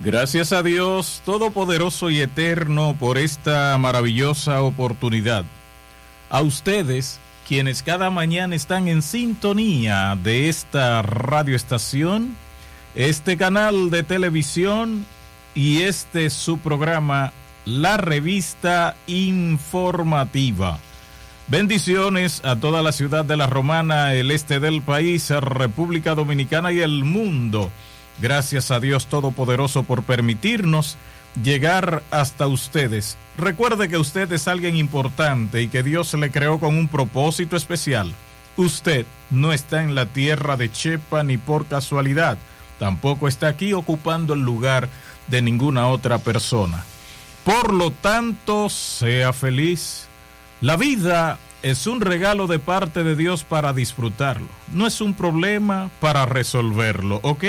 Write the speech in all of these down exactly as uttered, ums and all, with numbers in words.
Gracias a Dios Todopoderoso y Eterno por esta maravillosa oportunidad. A ustedes, quienes cada mañana están en sintonía de esta radioestación, este canal de televisión y este su programa, la revista informativa. Bendiciones a toda la ciudad de La Romana, el este del país, República Dominicana y el mundo. Gracias a Dios Todopoderoso por permitirnos llegar hasta ustedes. Recuerde que usted es alguien importante y que Dios le creó con un propósito especial. Usted no está en la tierra de Chepa ni por casualidad. Tampoco está aquí ocupando el lugar de ninguna otra persona. Por lo tanto, sea feliz. La vida es un regalo de parte de Dios para disfrutarlo. No es un problema para resolverlo, ¿ok?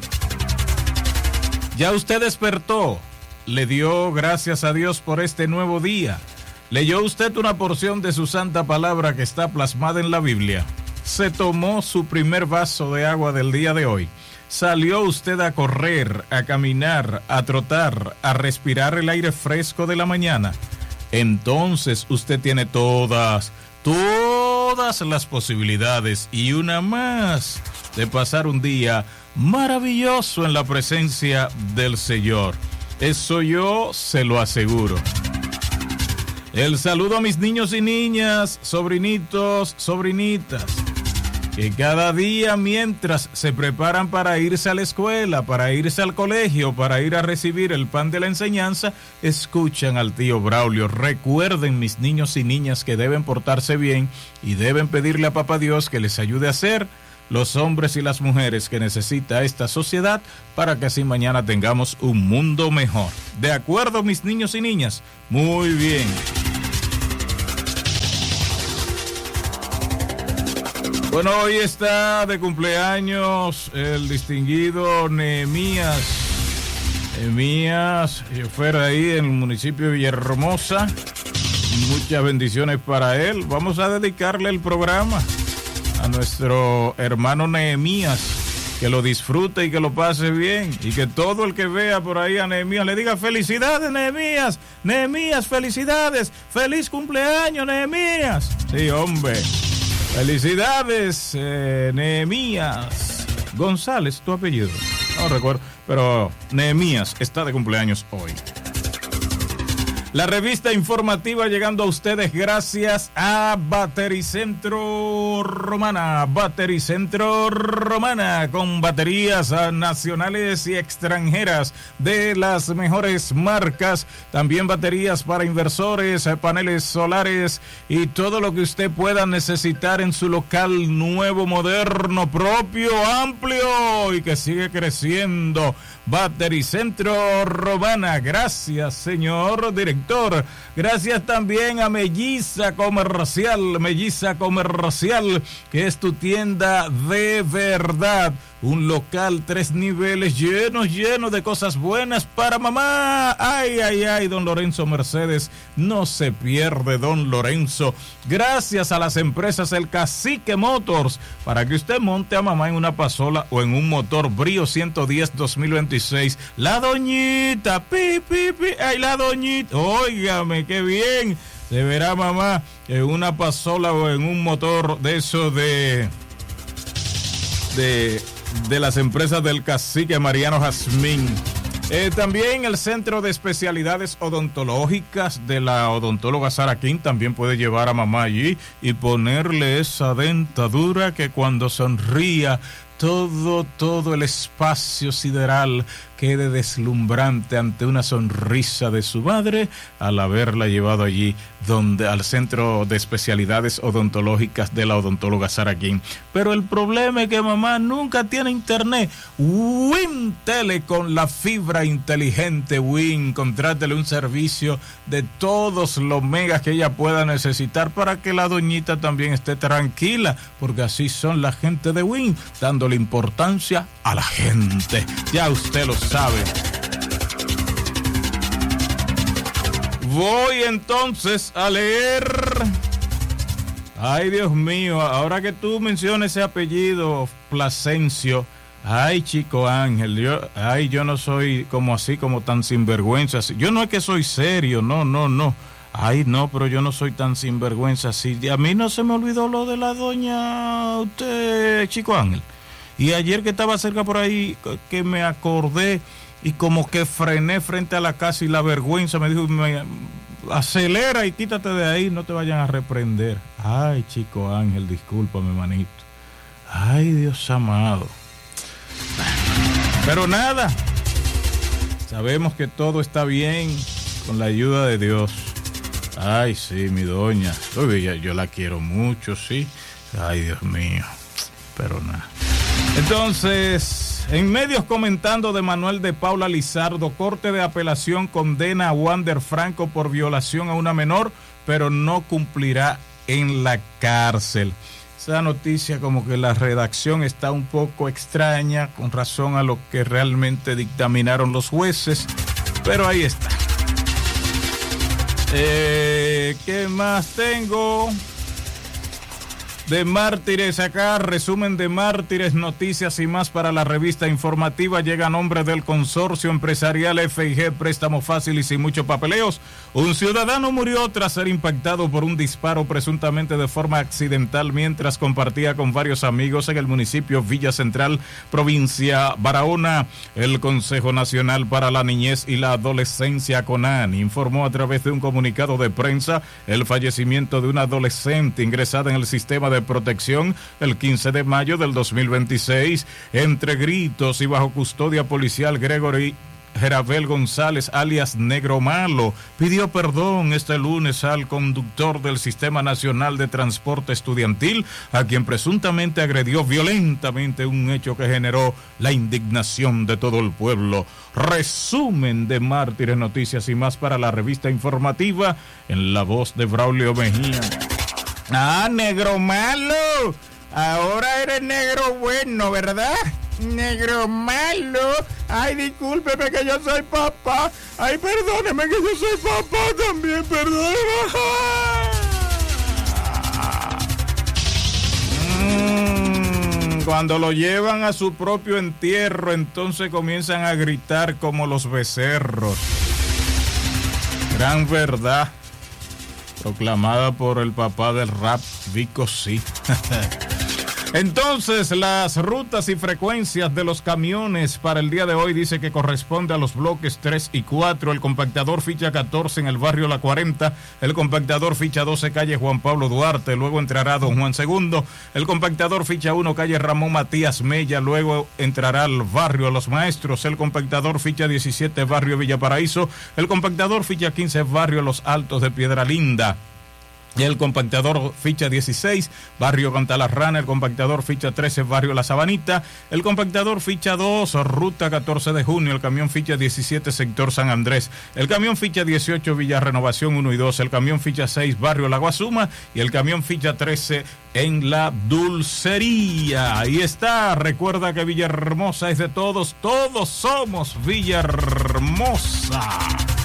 Ya usted despertó, le dio gracias a Dios por este nuevo día. Leyó usted una porción de su santa palabra que está plasmada en la Biblia. Se tomó su primer vaso de agua del día de hoy. Salió usted a correr, a caminar, a trotar, a respirar el aire fresco de la mañana. Entonces usted tiene todas, todas las posibilidades y una más de pasar un día maravilloso en la presencia del Señor. Eso yo se lo aseguro. El saludo a mis niños y niñas, sobrinitos, sobrinitas, que cada día mientras se preparan para irse a la escuela, para irse al colegio, para ir a recibir el pan de la enseñanza, escuchan al tío Braulio. Recuerden, mis niños y niñas, que deben portarse bien y deben pedirle a Papá Dios que les ayude a ser los hombres y las mujeres que necesita esta sociedad para que así mañana tengamos un mundo mejor. ¿De acuerdo, mis niños y niñas? Muy bien. Bueno, hoy está de cumpleaños el distinguido Nehemías. Nehemías, chofer ahí en el municipio de Villahermosa. Muchas bendiciones para él. Vamos a dedicarle el programa a nuestro hermano Nehemías, que lo disfrute y que lo pase bien, y que todo el que vea por ahí a Nehemías le diga felicidades, Nehemías, Nehemías, felicidades, feliz cumpleaños, Nehemías. Sí, hombre, felicidades, eh, Nehemías González, tu apellido, no recuerdo, pero Nehemías está de cumpleaños hoy. La revista informativa llegando a ustedes gracias a Batericentro Romana. Batericentro Romana, con baterías nacionales y extranjeras de las mejores marcas. También baterías para inversores, paneles solares y todo lo que usted pueda necesitar en su local nuevo, moderno, propio, amplio y que sigue creciendo. Batericentro Romana. Gracias, señor director. Gracias también a Melliza Comercial, Melliza Comercial, que es tu tienda de verdad. Un local, tres niveles, llenos, llenos de cosas buenas para mamá. Ay, ay, ay, don Lorenzo Mercedes, no se pierde, don Lorenzo. Gracias a las empresas El Cacique Motors, para que usted monte a mamá en una pasola o en un motor Brío ciento diez dos mil veintiséis. La doñita, pi, pi, pi, ay, la doñita, óigame, qué bien. Se verá mamá en una pasola o en un motor de eso de... de... de las empresas del Cacique Mariano Jazmín. Eh, también el Centro de Especialidades Odontológicas de la odontóloga Sara King también puede llevar a mamá allí y ponerle esa dentadura que cuando sonría todo, todo el espacio sideral quede deslumbrante ante una sonrisa de su madre al haberla llevado allí donde al Centro de Especialidades Odontológicas de la odontóloga Sara King. Pero el problema es que mamá nunca tiene internet. Win Telecom, la fibra inteligente Win, contrátele un servicio de todos los megas que ella pueda necesitar para que la doñita también esté tranquila, porque así son la gente de Win, dándole importancia a la gente. Ya usted lo sabe. Voy entonces a leer. Ay, Dios mío, ahora que tú mencionas ese apellido, Plasencio, Ay, chico Ángel, yo, ay, yo no soy como así, como tan sinvergüenza. Yo no es que soy serio, no, no, no. Ay, no, pero yo no soy tan sinvergüenza así. A mí no se me olvidó lo de la doña, usted, chico Ángel. Y ayer que estaba cerca por ahí, que me acordé y como que frené frente a la casa y la vergüenza me dijo, me, acelera y quítate de ahí, no te vayan a reprender. Ay, chico Ángel, discúlpame, manito. Ay, Dios amado. Pero nada, sabemos que todo está bien con la ayuda de Dios. Ay, sí, mi doña. Oye, yo la quiero mucho, sí. Ay, Dios mío. Pero nada. Entonces, en medios comentando de Manuel de Paula Lizardo, Corte de Apelación condena a Wander Franco por violación a una menor, pero no cumplirá en la cárcel. Esa noticia como que la redacción está un poco extraña con razón a lo que realmente dictaminaron los jueces, pero ahí está. Eh, ¿Qué más tengo? De Mártires acá, resumen de Mártires, noticias y más para la revista informativa. Llega a nombre del consorcio empresarial F I G, préstamo fácil y sin muchos papeleos. Un ciudadano murió tras ser impactado por un disparo presuntamente de forma accidental mientras compartía con varios amigos en el municipio Villa Central, provincia Barahona. El Consejo Nacional para la Niñez y la Adolescencia, CONAN, informó a través de un comunicado de prensa el fallecimiento de una adolescente ingresada en el sistema de de protección el quince de mayo del dos mil veintiséis. Entre gritos y bajo custodia policial, Gregory Gerabel González, alias Negro Malo, pidió perdón este lunes al conductor del Sistema Nacional de Transporte Estudiantil, a quien presuntamente agredió violentamente, un hecho que generó la indignación de todo el pueblo. Resumen de Mártires, noticias y más para la revista informativa en la voz de Braulio Mejía. Ah, Negro Malo, ahora eres negro bueno, ¿verdad? Negro Malo, ay, discúlpeme que yo soy papá, ay, perdóneme que yo soy papá también, perdóneme. Mm, cuando lo llevan a su propio entierro, entonces comienzan a gritar como los becerros. Gran verdad. Proclamada por el papá del rap, Vico Sí. Entonces, las rutas y frecuencias de los camiones para el día de hoy dice que corresponde a los bloques tres y cuatro. El compactador ficha catorce en el barrio La cuarenta. El compactador ficha doce, calle Juan Pablo Duarte. Luego entrará Don Juan segundo. El compactador ficha uno, calle Ramón Matías Mella. Luego entrará al barrio Los Maestros. El compactador ficha diecisiete, barrio Villa Paraíso. El compactador ficha quince, barrio Los Altos de Piedra Linda. El compactador ficha dieciséis, barrio Cantalarrana. El compactador ficha trece, barrio La Sabanita. El compactador ficha dos, ruta catorce de junio. El camión ficha diecisiete, sector San Andrés. El camión ficha dieciocho, Villa Renovación uno y dos. El camión ficha seis, barrio La Guasuma. Y el camión ficha trece en La Dulcería. Ahí está. Recuerda que Villahermosa es de todos. Todos somos Villahermosa.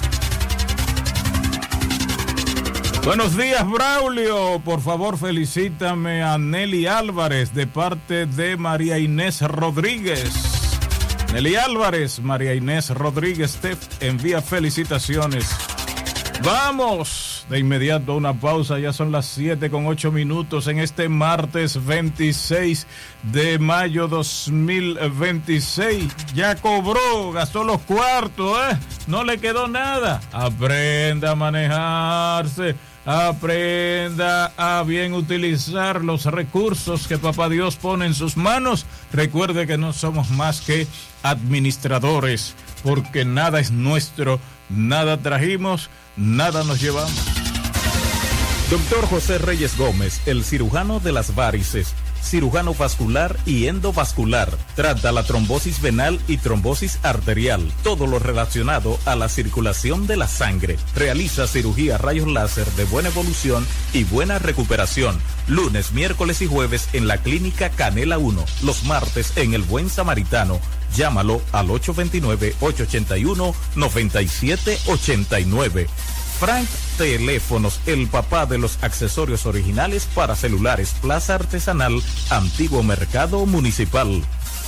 Buenos días, Braulio. Por favor, felicítame a Nelly Álvarez de parte de María Inés Rodríguez. Nelly Álvarez, María Inés Rodríguez te envía felicitaciones. Vamos de inmediato a una pausa. Ya son las siete con ocho minutos en este martes veintiséis de mayo dos mil veintiséis. Ya cobró, gastó los cuartos, ¿eh? No le quedó nada. Aprenda a manejarse. Aprenda a bien utilizar los recursos que Papá Dios pone en sus manos. Recuerde que no somos más que administradores, porque nada es nuestro, nada trajimos, nada nos llevamos. Doctor José Reyes Gómez, el cirujano de las varices, cirujano vascular y endovascular. Trata la trombosis venal y trombosis arterial, todo lo relacionado a la circulación de la sangre. Realiza cirugía rayos láser de buena evolución y buena recuperación. Lunes, miércoles y jueves en la Clínica Canela uno. Los martes en El Buen Samaritano. Llámalo al ocho dos nueve, ocho ocho uno, nueve siete ocho nueve. Frank Teléfonos, el papá de los accesorios originales para celulares. Plaza Artesanal, Antiguo Mercado Municipal.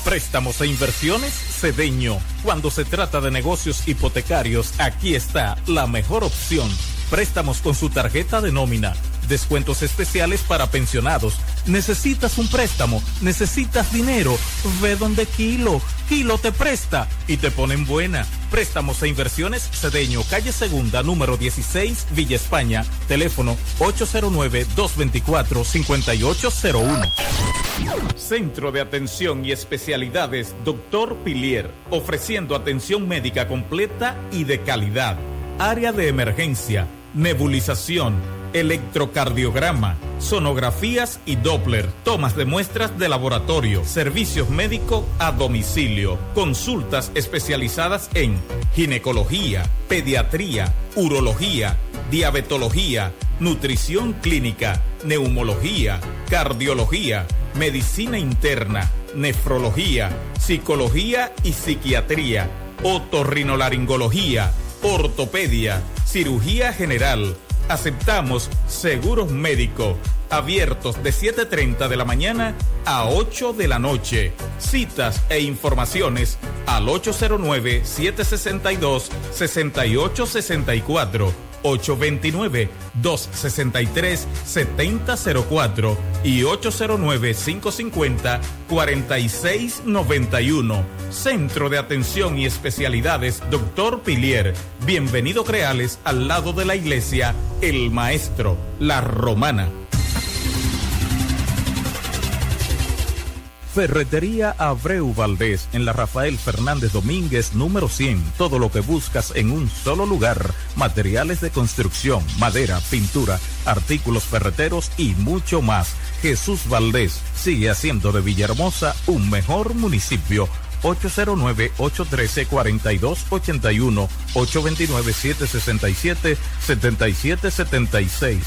Préstamos e inversiones Cedeño. Cuando se trata de negocios hipotecarios, aquí está la mejor opción. Préstamos con su tarjeta de nómina. Descuentos especiales para pensionados. ¿Necesitas un préstamo? ¿Necesitas dinero? Ve donde Kilo. Kilo te presta y te ponen buena. Préstamos e inversiones Cedeño, calle Segunda, número dieciséis, Villa España. Teléfono ocho cero nueve, dos dos cuatro, cinco ocho cero uno. Centro de Atención y Especialidades Doctor Pilier, ofreciendo atención médica completa y de calidad. Área de emergencia, nebulización, electrocardiograma, sonografías y Doppler, tomas de muestras de laboratorio, servicios médicos a domicilio, consultas especializadas en ginecología, pediatría, urología, diabetología, nutrición clínica, neumología, cardiología, medicina interna, nefrología, psicología y psiquiatría, otorrinolaringología, ortopedia, cirugía general. Aceptamos seguros médicos, abiertos de siete y media de la mañana a ocho de la noche. Citas e informaciones al ocho cero nueve, siete seis dos, seis ocho seis cuatro, ocho dos nueve, dos seis tres, siete cero cero cuatro y ocho cero nueve, cinco cinco cero, cuatro seis nueve uno. Centro de Atención y Especialidades Doctor Pilier. Bienvenido Creales, al lado de la iglesia El Maestro, La Romana. Ferretería Abreu Valdés, en la Rafael Fernández Domínguez, número cien. Todo lo que buscas en un solo lugar. Materiales de construcción, madera, pintura, artículos ferreteros y mucho más. Jesús Valdés sigue haciendo de Villahermosa un mejor municipio. ocho cero nueve, ocho uno tres, cuatro dos ocho uno, ocho dos nueve, siete seis siete, siete siete siete seis.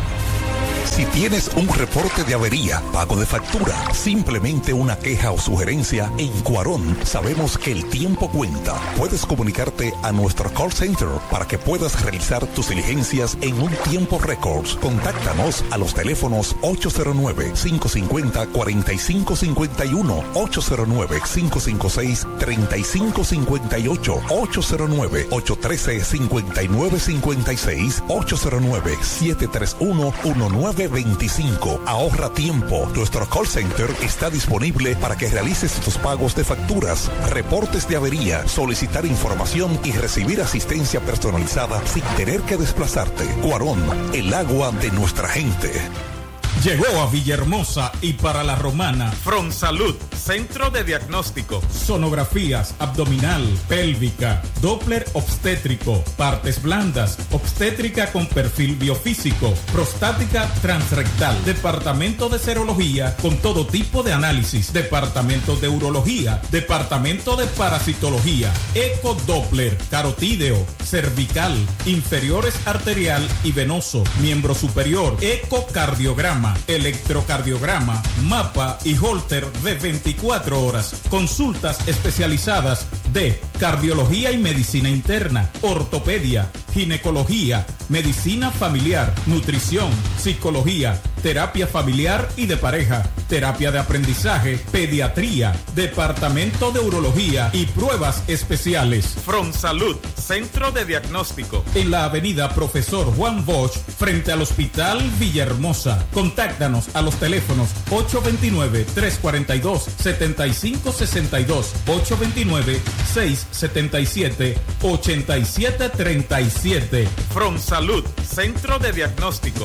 Si tienes un reporte de avería, pago de factura, simplemente una queja o sugerencia, en Cuarón sabemos que el tiempo cuenta. Puedes comunicarte a nuestro call center para que puedas realizar tus diligencias en un tiempo récord. Contáctanos a los teléfonos ocho cero nueve, cinco cinco cero, cuatro cinco cinco uno, ocho cero nueve, cinco cinco seis, tres cinco cinco ocho, ocho cero nueve, ocho uno tres, cinco nueve cinco seis, ocho cero nueve, siete tres uno, uno nueve veinticinco. Ahorra tiempo. Nuestro call center está disponible para que realices tus pagos de facturas, reportes de avería, solicitar información y recibir asistencia personalizada sin tener que desplazarte. Cuarón, el agua de nuestra gente. Llegó a Villahermosa y para la Romana From Salud, Centro de Diagnóstico, sonografías abdominal, pélvica, Doppler obstétrico, partes blandas, obstétrica con perfil biofísico, prostática transrectal, departamento de serología con todo tipo de análisis, departamento de urología, departamento de parasitología, eco Doppler, carotídeo, cervical, inferiores arterial y venoso, miembro superior, ecocardiograma, electrocardiograma, mapa y holter de veinticuatro horas. Consultas especializadas de cardiología y medicina interna, ortopedia, ginecología, medicina familiar, nutrición, psicología, terapia familiar y de pareja, terapia de aprendizaje, pediatría, departamento de urología y pruebas especiales. From Salud, Centro de Diagnóstico, en la avenida Profesor Juan Bosch, frente al Hospital Villahermosa. Contáctanos a los teléfonos ocho dos nueve, tres cuatro dos, siete cinco seis dos, ocho dos nueve, seis siete siete, ocho siete tres siete. From Salud, Centro de Diagnóstico.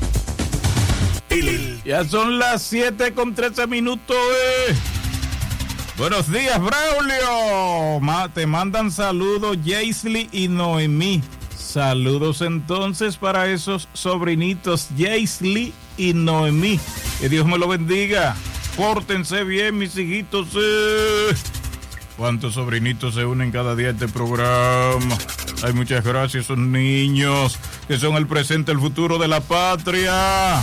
Ya son las siete con trece minutos. Eh. Buenos días, Braulio. Ma, te mandan saludos Jaisley y Noemí. Saludos entonces para esos sobrinitos Jaisley y Noemí. Que Dios me lo bendiga. Pórtense bien, mis hijitos. Eh. ¿Cuántos sobrinitos se unen cada día a este programa? Ay, muchas gracias, esos niños que son el presente, el futuro de la patria.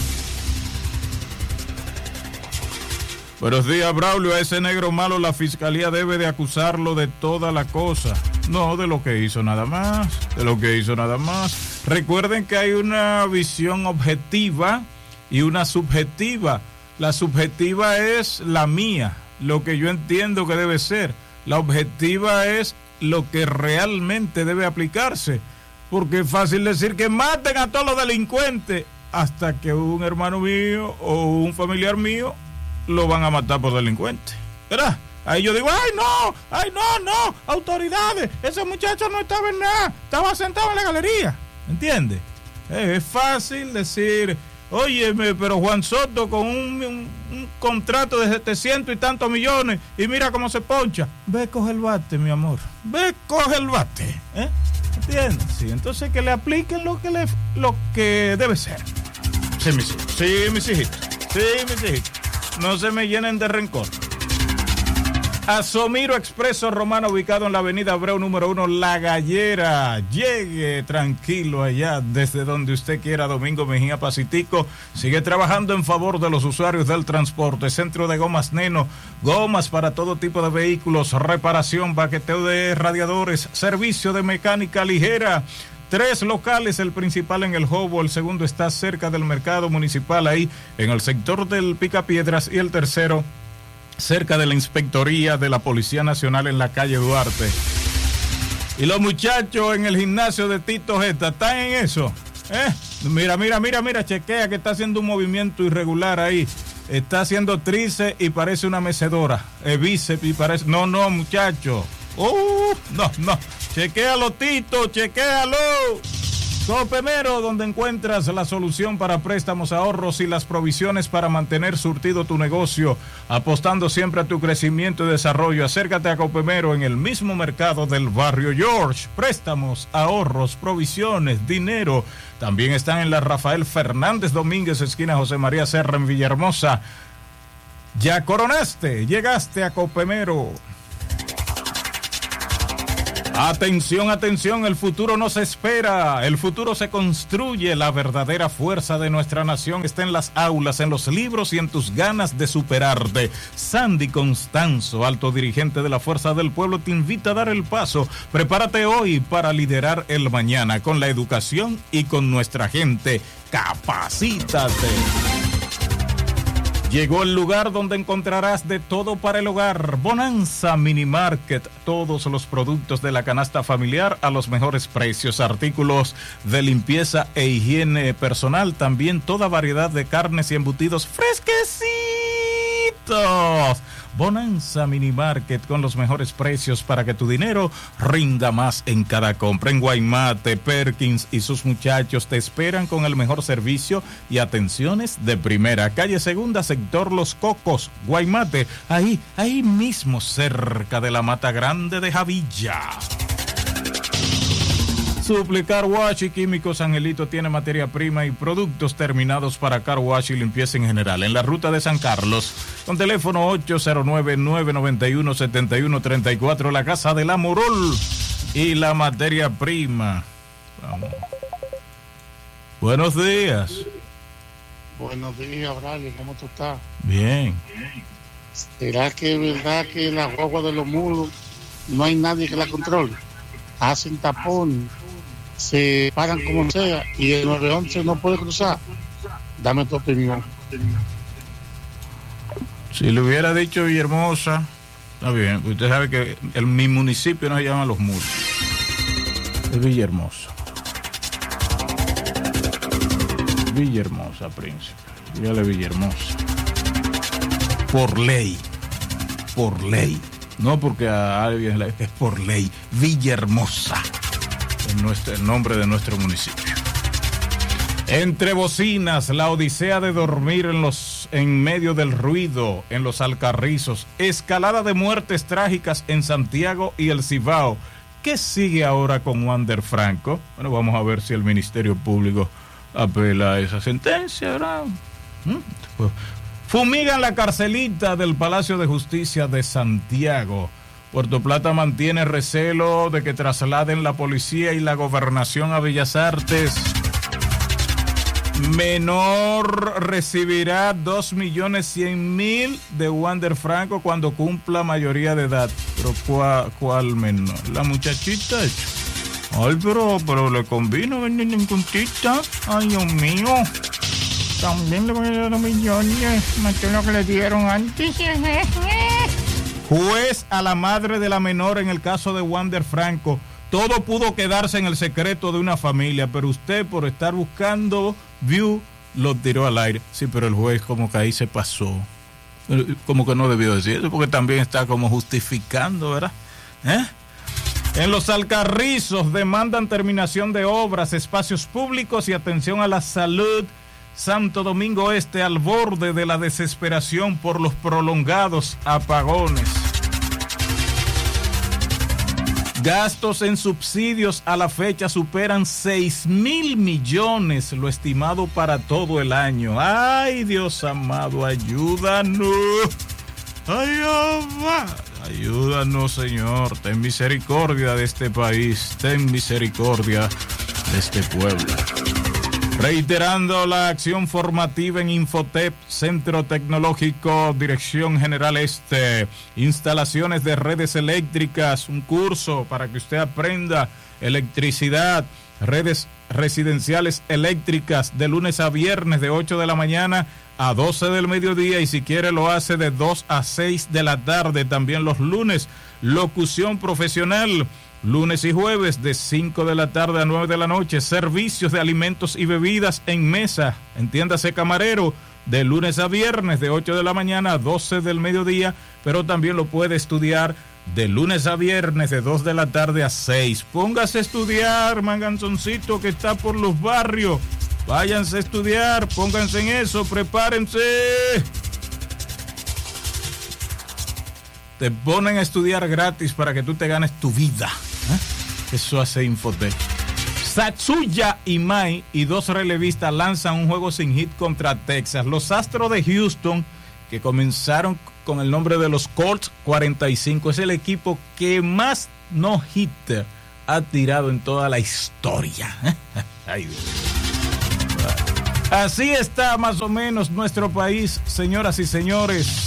Buenos días, Braulio. A ese negro malo la fiscalía debe de acusarlo de toda la cosa. No, de lo que hizo nada más. De lo que hizo nada más. Recuerden que hay una visión objetiva y una subjetiva. La subjetiva es la mía, lo que yo entiendo que debe ser. La objetiva es lo que realmente debe aplicarse, porque es fácil decir que maten a todos los delincuentes hasta que un hermano mío o un familiar mío lo van a matar por delincuente, ¿verdad? Ahí yo digo, ay no, ay no, no, autoridades, ese muchacho no estaba en nada, estaba sentado en la galería, ¿entiendes? Eh, es fácil decir, óyeme, pero Juan Soto con un, un, un contrato de setecientos y tantos millones y mira cómo se poncha. Ve, coge el bate, mi amor, ve, coge el bate, ¿eh? ¿Entiendes? Sí, entonces que le apliquen lo que le, lo que debe ser. Sí, mis hijos, sí, mis hijitos, sí, mis hijitos, no se me llenen de rencor. Asomiro Expreso Romano, ubicado en la avenida Abreu número uno, La Gallera. Llegue tranquilo allá desde donde usted quiera. Domingo Mejía Pacitico sigue trabajando en favor de los usuarios del transporte. Centro de Gomas Neno, gomas para todo tipo de vehículos, reparación, baqueteo de radiadores, servicio de mecánica ligera. Tres locales, el principal en el Jobo, el segundo está cerca del mercado municipal ahí en el sector del Picapiedras y el tercero cerca de la inspectoría de la Policía Nacional en la calle Duarte. Y los muchachos en el gimnasio de Tito Jeta, ¿están en eso? ¿Eh? Mira, mira, mira, mira, chequea que está haciendo un movimiento irregular ahí. Está haciendo tríceps y parece una mecedora. Eh, bíceps y parece... No, no, muchacho. Uh, no, no. Chequéalo, Tito, chequéalo. Copemero, donde encuentras la solución para préstamos, ahorros y las provisiones para mantener surtido tu negocio, apostando siempre a tu crecimiento y desarrollo. Acércate a Copemero en el mismo mercado del barrio George. Préstamos, ahorros, provisiones, dinero. También están en la Rafael Fernández Domínguez, esquina José María Serra, en Villahermosa. Ya coronaste, llegaste a Copemero. Atención, atención, el futuro no se espera, el futuro se construye. La verdadera fuerza de nuestra nación está en las aulas, en los libros y en tus ganas de superarte. Sandy Constanzo, alto dirigente de la Fuerza del Pueblo, te invita a dar el paso. Prepárate hoy para liderar el mañana con la educación y con nuestra gente. Capacítate. Llegó el lugar donde encontrarás de todo para el hogar. Bonanza Mini Market. Todos los productos de la canasta familiar a los mejores precios. Artículos de limpieza e higiene personal. También toda variedad de carnes y embutidos fresquecitos. Bonanza Mini Market, con los mejores precios para que tu dinero rinda más en cada compra. En Guaymate, Perkins y sus muchachos te esperan con el mejor servicio y atenciones de primera. Calle Segunda, sector Los Cocos, Guaymate, ahí, ahí mismo cerca de la Mata Grande de Javilla. Suple Car Wash y Químicos Angelito tiene materia prima y productos terminados para car wash y limpieza en general. En la ruta de San Carlos, con teléfono ocho cero nueve, nueve nueve uno, siete uno tres cuatro, la Casa de la Morol y la materia prima. Vamos. Buenos días. Buenos días, Bradley, ¿cómo tú estás? Bien. ¿Será que es verdad que la guagua de los mulos no hay nadie que la controle? Hacen tapón, se paran como sea y el nueve once no puede cruzar. Dame tu opinión. Si le hubiera dicho Villahermosa, está bien. Usted sabe que el, mi municipio no se llama Los Mulos, es Villahermosa. Villahermosa, príncipe. Dígale Villahermosa. Por ley. Por ley. No porque a alguien es por ley. Villahermosa. Es nuestro, el nombre de nuestro municipio. Entre bocinas, la odisea de dormir en los en medio del ruido, en los Alcarrizos, escalada de muertes trágicas en Santiago y el Cibao. ¿Qué sigue ahora con Wander Franco? Bueno, vamos a ver si el Ministerio Público apela a esa sentencia, ¿verdad? ¿Mm? Pues, fumigan la carcelita del Palacio de Justicia de Santiago. Puerto Plata mantiene recelo de que trasladen la policía y la gobernación a Bellas Artes. Menor recibirá dos millones cien mil de Wander Franco cuando cumpla mayoría de edad. Pero ¿cuál, cuál menor? La muchachita. Ay, pero, pero le convino venir en puntita. Ay, Dios mío. También le voy a dar dos millones. Más que lo que le dieron antes. Juez a la madre de la menor en el caso de Wander Franco. Todo pudo quedarse en el secreto de una familia, pero usted por estar buscando view lo tiró al aire. Sí, pero el juez como que ahí se pasó. Como que no debió decir eso, porque también está como justificando, ¿verdad? ¿Eh? En Los Alcarrizos demandan terminación de obras, espacios públicos y atención a la salud. Santo Domingo Este al borde de la desesperación por los prolongados apagones. Gastos en subsidios a la fecha superan seis mil millones, lo estimado para todo el año. Ay, Dios amado, ayúdanos. Ay, Jehová, ayúdanos, Señor. Ten misericordia de este país, ten misericordia de este pueblo. Reiterando la acción formativa en Infotep, Centro Tecnológico, Dirección General Este, instalaciones de redes eléctricas, un curso para que usted aprenda electricidad, redes residenciales eléctricas de lunes a viernes de ocho de la mañana a doce del mediodía y si quiere lo hace de dos a seis de la tarde, también los lunes, locución profesional. Lunes y jueves de cinco de la tarde a nueve de la noche, servicios de alimentos y bebidas en mesa, entiéndase camarero, de lunes a viernes de ocho de la mañana a doce del mediodía, pero también lo puede estudiar de lunes a viernes de dos de la tarde a seis. Póngase a estudiar, manganzoncito que está por los barrios, váyanse a estudiar, pónganse en eso, prepárense. Te ponen a estudiar gratis para que tú te ganes tu vida. ¿Eh? Eso hace Infotec. Satsuya Imai y dos relevistas lanzan un juego sin hit contra Texas. Los Astros de Houston, que comenzaron con el nombre de los Colts cuarenta y cinco, es el equipo que más no-hitter ha tirado en toda la historia. Ay, Dios. Así está más o menos nuestro país, señoras y señores.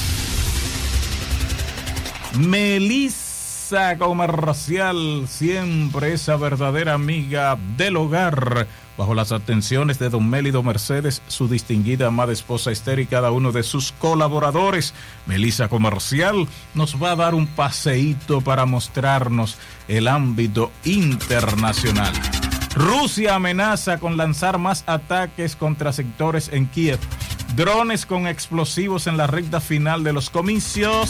Melissa Comercial, siempre esa verdadera amiga del hogar, bajo las atenciones de don Mélido Mercedes, su distinguida amada esposa Esther y cada uno de sus colaboradores. Melissa Comercial nos va a dar un paseíto para mostrarnos el ámbito internacional. Rusia amenaza con lanzar más ataques contra sectores en Kiev. Drones con explosivos en la recta final de los comicios.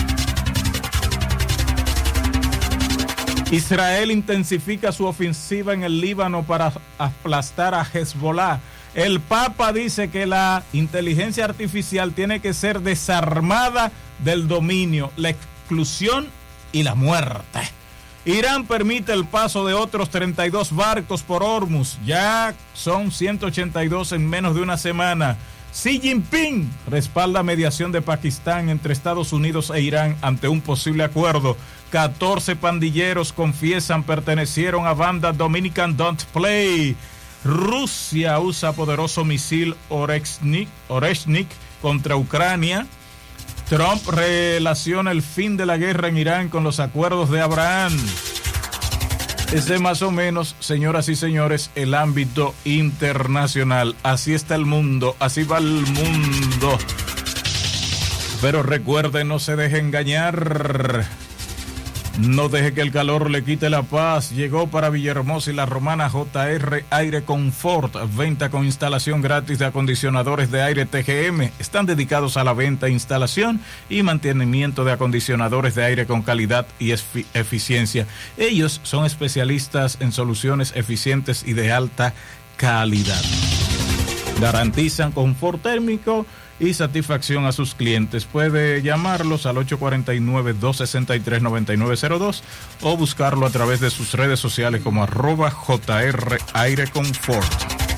Israel intensifica su ofensiva en el Líbano para aplastar a Hezbollah. El Papa dice que la inteligencia artificial tiene que ser desarmada del dominio, la exclusión y la muerte. Irán permite el paso de otros treinta y dos barcos por Hormuz. Ya son ciento ochenta y dos en menos de una semana. Xi Jinping respalda mediación de Pakistán entre Estados Unidos e Irán ante un posible acuerdo. catorce pandilleros confiesan pertenecieron a banda Dominican Don't Play. Rusia usa poderoso misil Oreshnik, Oreshnik contra Ucrania. Trump relaciona el fin de la guerra en Irán con los acuerdos de Abraham. Ese es más o menos, señoras y señores, el ámbito internacional. Así está el mundo, así va el mundo. Pero recuerden, no se deje engañar. No deje que el calor le quite la paz. Llegó para Villahermosa y La Romana J R Aire Confort. Venta con instalación gratis de acondicionadores de aire T G M. Están dedicados a la venta, instalación y mantenimiento de acondicionadores de aire con calidad y efi- eficiencia. Ellos son especialistas en soluciones eficientes y de alta calidad. Garantizan confort térmico y satisfacción a sus clientes. Puede llamarlos al ocho cuatro nueve, dos seis tres, nueve nueve cero dos o buscarlo a través de sus redes sociales como arroba J R Aire Confort.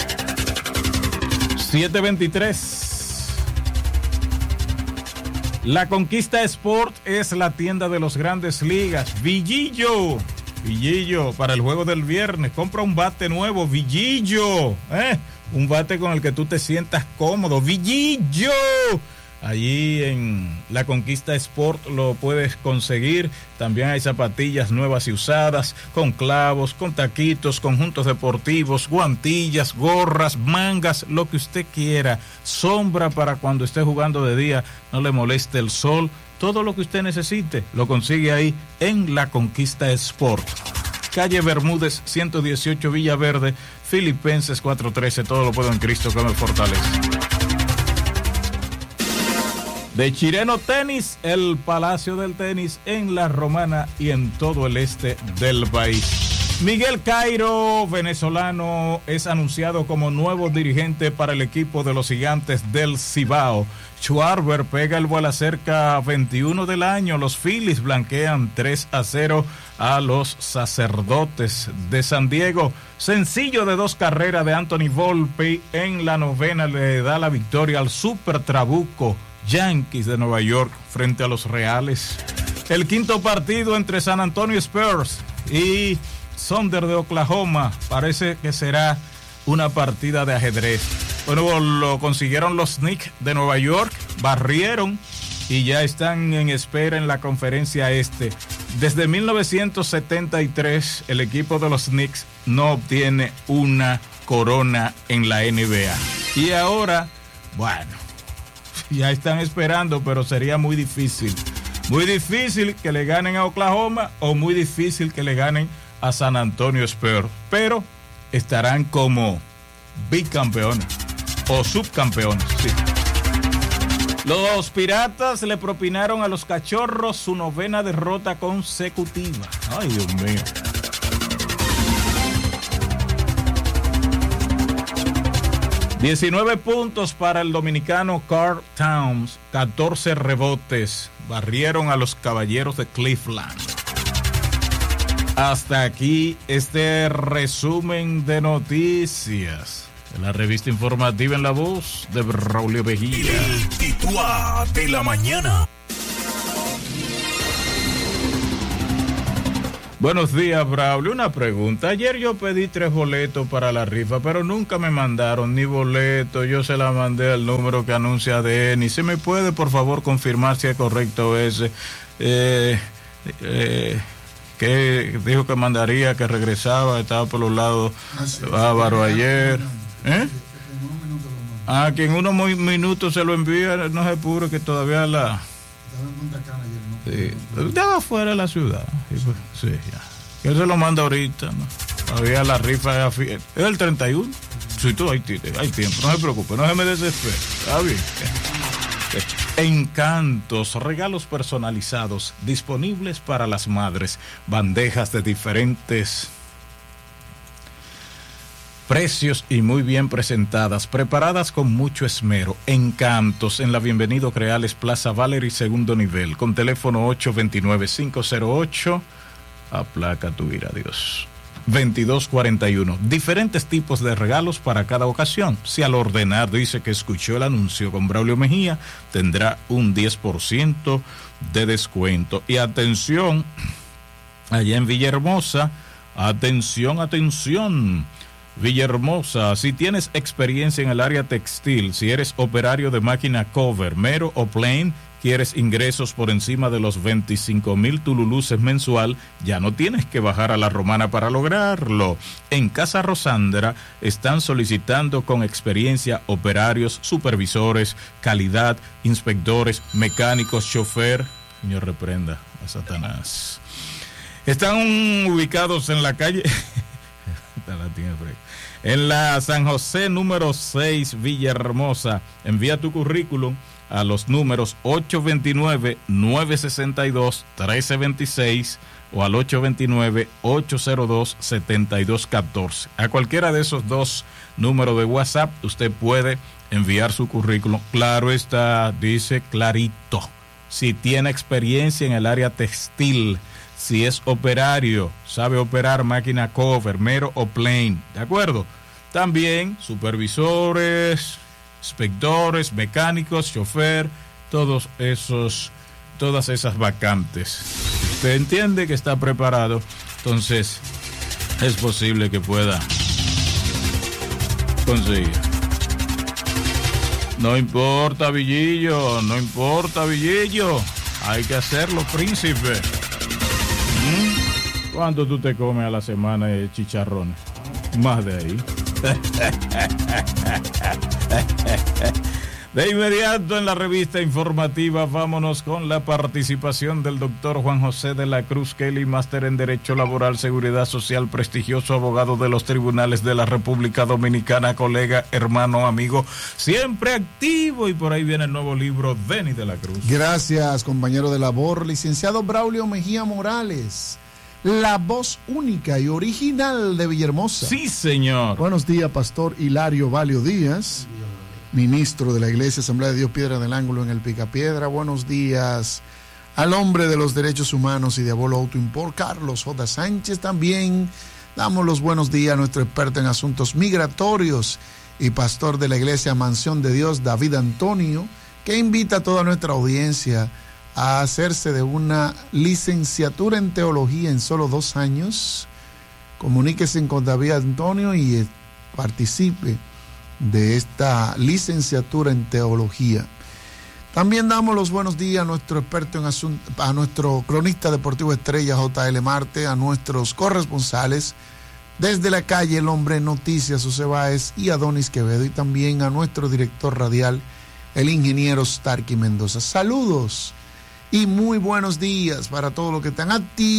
siete veintitrés. La Conquista Sport es la tienda de los Grandes Ligas. Villillo, Villillo, para el juego del viernes, compra un bate nuevo, Villillo, ¿eh? Un bate con el que tú te sientas cómodo. Villillo. Allí en La Conquista Sport lo puedes conseguir. También hay zapatillas nuevas y usadas, con clavos, con taquitos, conjuntos deportivos, guantillas, gorras, mangas, lo que usted quiera. Sombra para cuando esté jugando de día, no le moleste el sol. todo lo que usted necesite lo consigue ahí en La Conquista Sport. Calle Bermúdez ciento dieciocho Villaverde, Filipenses cuatrocientos trece, todo lo puedo en Cristo que me fortalece. De Chireno Tenis, el Palacio del Tenis en La Romana y en todo el este del país. Miguel Cairo, venezolano, es anunciado como nuevo dirigente para el equipo de los Gigantes del Cibao. Schwarber pega el bola cerca veintiuno del año. Los Phillies blanquean tres a cero a los Sacerdotes de San Diego. Sencillo de dos carreras de Anthony Volpe en la novena le da la victoria al Super Trabuco Yankees de Nueva York frente a los Reales. El quinto partido entre San Antonio Spurs y Thunder de Oklahoma parece que será una partida de ajedrez. Bueno, lo consiguieron los Knicks de Nueva York, barrieron y ya están en espera en la conferencia este. Desde mil novecientos setenta y tres el equipo de los Knicks no obtiene una corona en la N B A. Y ahora, bueno, ya están esperando, pero sería muy difícil. Muy difícil que le ganen a Oklahoma o muy difícil que le ganen a San Antonio Spurs. Pero estarán como bicampeones o subcampeones, sí. Los Piratas le propinaron a los Cachorros su novena derrota consecutiva. Ay, Dios mío. diecinueve puntos para el dominicano Karl Towns, catorce rebotes. Barrieron a los Caballeros de Cleveland. Hasta aquí este resumen de noticias de la revista informativa en la voz de Braulio Mejía. El titular de la mañana. Buenos días, Braulio. Una pregunta. Ayer yo pedí tres boletos para la rifa, pero nunca me mandaron ni boleto. Yo se la mandé al número que anuncia A D N. ¿Se me puede, por favor, confirmar si es correcto ese? Eh, eh, que dijo que mandaría, que regresaba, estaba por los lados de Bávaro ayer. ¿Eh? Ah, que en unos minutos se lo envía, no se apure, que todavía la... Sí, estaba fuera de la ciudad. Sí, ya. Que él se lo manda ahorita, ¿no? Todavía la rifa es, es el treinta y uno. Sí, todo hay, hay tiempo, no se preocupe, no se me desespere. Está bien. Encantos, regalos personalizados disponibles para las madres, bandejas de diferentes precios y muy bien presentadas, preparadas con mucho esmero. Encantos en la Bienvenido Creales, Plaza Valery, segundo nivel, con teléfono ocho dos nueve, cinco cero ocho, aplaca tu ira, Dios, veintidós cuarenta y uno. Diferentes tipos de regalos para cada ocasión. Si al ordenar dice que escuchó el anuncio con Braulio Mejía, tendrá un diez por ciento de descuento. Y atención, allá en Villahermosa, atención, atención, Villahermosa, si tienes experiencia en el área textil, si eres operario de máquina cover, mero o plain, quieres ingresos por encima de los veinticinco mil tululuces mensual, ya no tienes que bajar a La Romana para lograrlo. En Casa Rosandra están solicitando con experiencia operarios, supervisores, calidad, inspectores, mecánicos, chofer. Señor, reprenda a Satanás. Están ubicados en la calle... en la San José número seis, Villahermosa. Envía tu currículum a los números ocho dos nueve, nueve seis dos, uno tres dos seis o al ocho dos nueve, ocho cero dos, siete dos uno cuatro. A cualquiera de esos dos números de WhatsApp usted puede enviar su currículum. Claro está, dice clarito, si tiene experiencia en el área textil, si es operario, sabe operar máquina cover, mero o plain, ¿de acuerdo? También supervisores, inspectores, mecánicos, chofer, todos esos, todas esas vacantes. Si usted entiende que está preparado, entonces es posible que pueda conseguir. No importa, Villillo, no importa, Villillo, hay que hacerlo, príncipe. ¿Cuánto tú te comes a la semana de chicharrones? Más de ahí. De inmediato en la revista informativa vámonos con la participación del doctor Juan José de la Cruz Kelly, máster en Derecho Laboral, Seguridad Social, prestigioso abogado de los tribunales de la República Dominicana, colega, hermano, amigo, siempre activo, y por ahí viene el nuevo libro Denis de la Cruz. Gracias, compañero de labor, licenciado Braulio Mejía Morales, la voz única y original de Villahermosa. Sí, señor. Buenos días, Pastor Hilario Valio Díaz, ministro de la Iglesia Asamblea de Dios Piedra del Ángulo en el Picapiedra. Buenos días al hombre de los derechos humanos y de Abolo Auto Import, Carlos J. Sánchez. También damos los buenos días a nuestro experto en asuntos migratorios y pastor de la Iglesia Mansión de Dios, David Antonio, que invita a toda nuestra audiencia a hacerse de una licenciatura en teología en solo dos años. Comuníquese con David Antonio y eh, participe de esta licenciatura en teología. También damos los buenos días a nuestro experto en asuntos, a nuestro cronista deportivo estrella J L Marte, a nuestros corresponsales desde la calle El Hombre Noticias, José Báez y Adonis Quevedo, y también a nuestro director radial, el ingeniero Starky Mendoza. Saludos y muy buenos días para todos los que están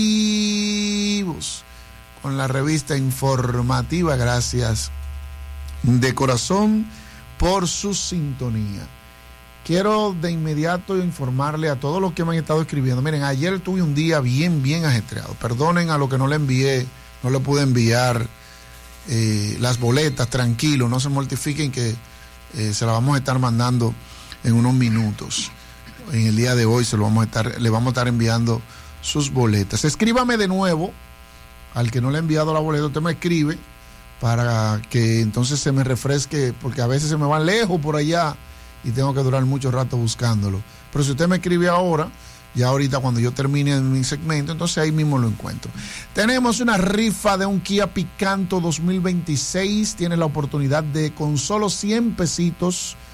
activos con la revista informativa. Gracias de corazón por su sintonía. Quiero de inmediato informarle a todos los que me han estado escribiendo. Miren, ayer tuve un día bien, bien ajetreado. Perdonen a lo que no le envié, no le pude enviar eh, las boletas, tranquilo, no se mortifiquen que eh, se las vamos a estar mandando en unos minutos. En el día de hoy se lo vamos a estar, le vamos a estar enviando sus boletas. Escríbame de nuevo, al que no le he enviado la boleta, usted me escribe para que entonces se me refresque, porque a veces se me van lejos por allá y tengo que durar mucho rato buscándolo. Pero si usted me escribe ahora, ya ahorita cuando yo termine mi segmento, entonces ahí mismo lo encuentro. Tenemos una rifa de un Kia Picanto dos mil veintiséis. Tiene la oportunidad de, con solo cien pesitos,